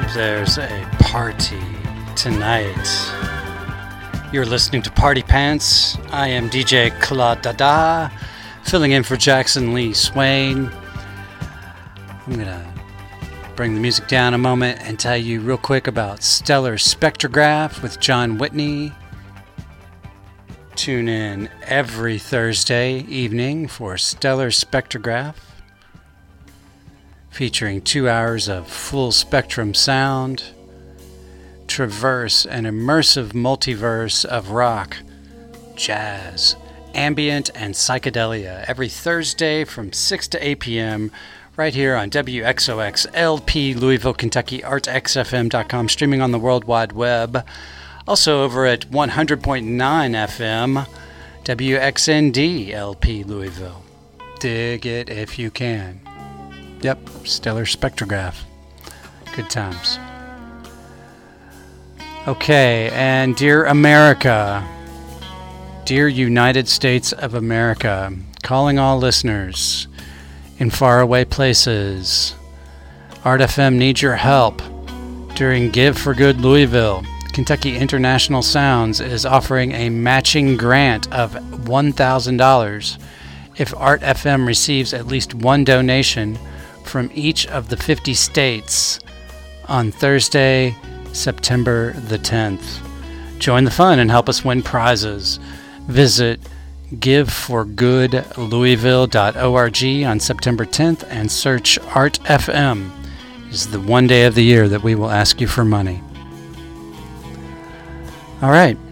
there's a party tonight. You're listening to Party Pants. I am DJ Claude Dada, filling in for Jackson Lee Swain. I'm gonna bring the music down a moment and tell you real quick about Stellar Spectrograph with John Whitney. Tune in every Thursday evening for Stellar Spectrograph, featuring 2 hours of full spectrum sound. Traverse an immersive multiverse of rock, jazz, ambient, and psychedelia every Thursday from 6 to 8 p.m. right here on WXOX LP Louisville, Kentucky, artxfm.com, streaming on the World Wide Web. Also over at 100.9 FM, WXND LP Louisville. Dig it if you can. Yep, Stellar Spectrograph. Good times. Okay, and dear America, dear United States of America, calling all listeners in faraway places, Art FM needs your help during Give for Good Louisville. Kentucky International Sounds is offering a matching grant of $1,000 if Art FM receives at least one donation from each of the 50 states on Thursday, September the 10th. Join the fun and help us win prizes. Visit giveforgoodlouisville.org on September 10th and search Art FM. It is the one day of the year that we will ask you for money. All right.